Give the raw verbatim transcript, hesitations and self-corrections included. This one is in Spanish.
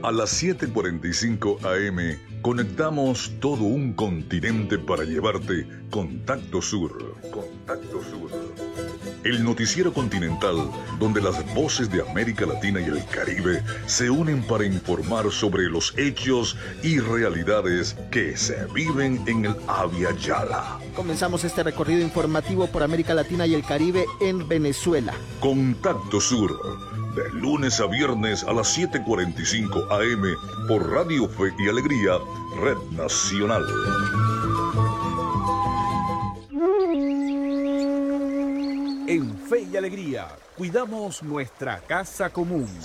A las siete cuarenta y cinco A M conectamos todo un continente para llevarte Contacto Sur. Contacto Sur. El noticiero continental donde las voces de América Latina y el Caribe se unen para informar sobre los hechos y realidades que se viven en el Abya Yala. Comenzamos este recorrido informativo por América Latina y el Caribe en Venezuela. Contacto Sur, de lunes a viernes a las siete cuarenta y cinco A M por Radio Fe y Alegría, Red Nacional. En Fe y Alegría, cuidamos nuestra casa común.